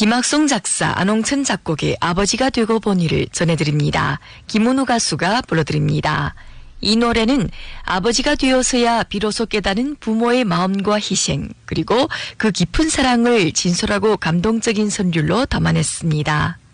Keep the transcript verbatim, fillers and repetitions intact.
김학송 작사, 안홍천 작곡의 아버지가 되고 보니를 전해드립니다. 김은우 가수가 불러드립니다. 이 노래는 아버지가 되어서야 비로소 깨닫는 부모의 마음과 희생, 그리고 그 깊은 사랑을 진솔하고 감동적인 선율로 담아냈습니다.